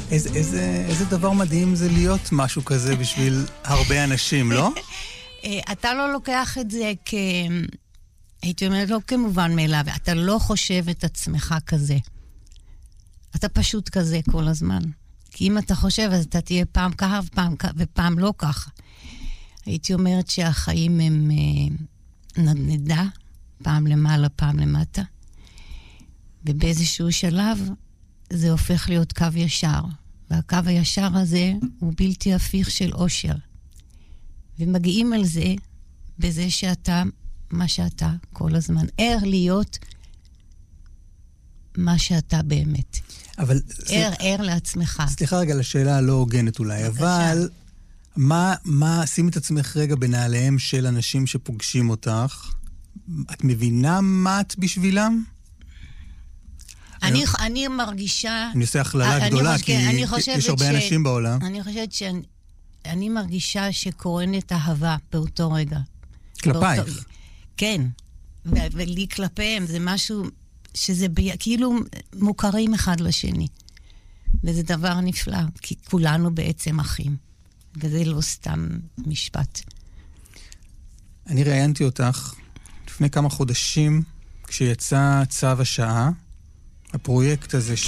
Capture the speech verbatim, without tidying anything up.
איזה, איזה, איזה דבר מדהים זה להיות משהו כזה בשביל הרבה אנשים, לא? אתה לא לוקח את זה כ... הייתי אומרת, לא כמובן מאליו, אתה לא חושב את עצמך כזה. אתה פשוט כזה כל הזמן. כי אם אתה חושב, אז אתה תהיה פעם ככה ופעם, ופעם לא ככה. הייתי אומרת שהחיים הם אה, נדנדה, פעם למעלה, פעם למטה. ובאיזשהו שלב זה הופך להיות קו ישר. והקו הישר הזה הוא בלתי הפיך של אושר. ומגיעים על זה בזה שאתה, מה שאתה כל הזמן. ער להיות מה שאתה באמת. אבל... ער, ער לעצמך. סליחה רגע לשאלה הלא הוגנת אולי, אבל מה, מה, שים את עצמך רגע בנעליהם של אנשים שפוגשים אותך? את מבינה מה את בשבילם? אני, אני מרגישה... אני עושה הכללה גדולה, כי יש הרבה אנשים בעולם. אני חושבת שאני אני מרגישה שקורנת אהבה באותו רגע. כלפייך? כן, ולי כלפיהם זה משהו שזה כאילו מוכרים אחד לשני. וזה דבר נפלא, כי כולנו בעצם אחים. וזה לא סתם משפט. אני ראיינתי אותך לפני כמה חודשים, כשיצא צו השעה, הפרויקט הזה ש...